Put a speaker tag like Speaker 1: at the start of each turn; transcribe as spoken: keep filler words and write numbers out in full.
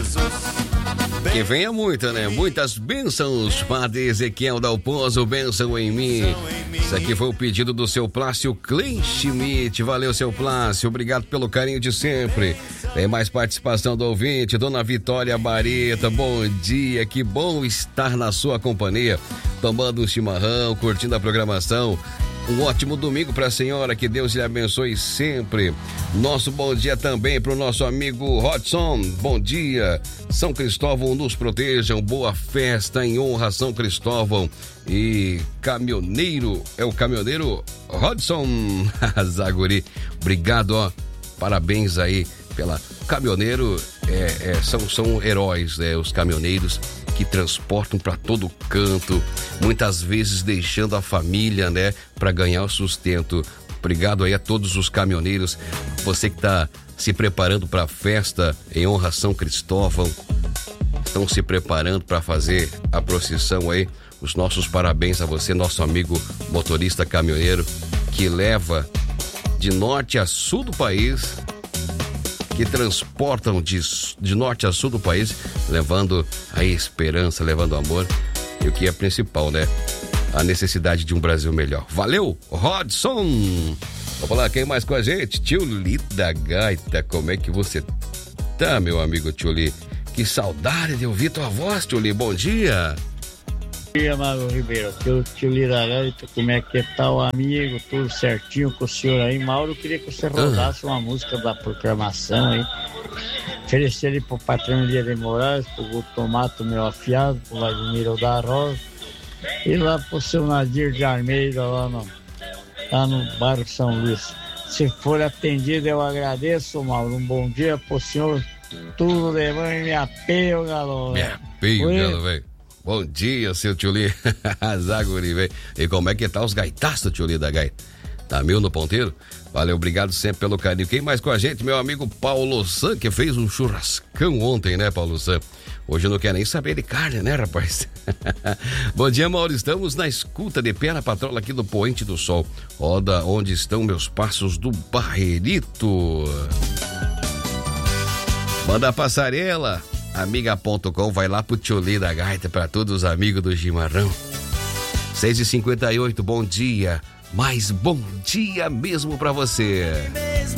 Speaker 1: Que venha muita, né? Muitas bênçãos, Padre Ezequiel Dalpozo, bênção em mim. Isso aqui foi o pedido do seu Plácio Klein Schmidt. Valeu, seu Plácio, obrigado pelo carinho de sempre. Tem mais participação do ouvinte, Dona Vitória Bareta. Bom dia, que bom estar na sua companhia, tomando um chimarrão, curtindo a programação. Um ótimo domingo para a senhora, que Deus lhe abençoe sempre. Nosso bom dia também para o nosso amigo Rodson. Bom dia, São Cristóvão nos protejam, boa festa em honra a São Cristóvão. E caminhoneiro, é o caminhoneiro Rodson Zaguri. Obrigado, ó, parabéns aí pela... Caminhoneiro é, é, são, são heróis, né? Os caminhoneiros que transportam para todo canto, muitas vezes deixando a família, né, para ganhar o sustento. Obrigado aí a todos os caminhoneiros, você que está se preparando para a festa em honra a São Cristóvão, estão se preparando para fazer a procissão aí. Os nossos parabéns a você, nosso amigo motorista caminhoneiro, que leva de norte a sul do país, que transportam de, de norte a sul do país, levando a esperança, levando amor, e o que é principal, né? A necessidade de um Brasil melhor. Valeu, Rodson! Vamos lá, quem mais com a gente? Tio Li da Gaita, como é que você tá, meu amigo Tio Li? Que saudade de ouvir tua voz, Tio Li, bom dia!
Speaker 2: Bom dia, Mauro Ribeiro, aqui é o Tio Li da Gaita, como é que tá o amigo, tudo certinho com o senhor aí. Mauro, eu queria que você rodasse uma música da proclamação aí, oferecer ali pro patrão Lia de Moraes, pro Guto Tomato, meu afiado, pro Vladimir da Rosa, e lá pro seu Nadir de Almeida, lá no, lá no bairro São Luís. Se for atendido, eu agradeço, Mauro. Um bom dia pro senhor, tudo de bom e me apeio, galo.
Speaker 1: Me apeio, galo, velho. Bom dia, seu Tio Li. Zaguri, velho. E como é que tá os gaitaços, Tio Li da Gaita? Tá mil no ponteiro? Valeu, obrigado sempre pelo carinho. Quem mais com a gente? Meu amigo Paulo San, que fez um churrascão ontem, né, Paulo San? Hoje eu não quero nem saber de carne, né, rapaz? Bom dia, Mauro. Estamos na escuta de pé na patrola aqui do Poente do Sol. Roda onde estão meus passos do Barreirito. Manda a passarela. Amiga ponto com, vai lá pro Tio Li da Gaita, para todos os amigos do Chimarrão. seis e cinquenta e oito, bom dia, mas bom dia mesmo para você.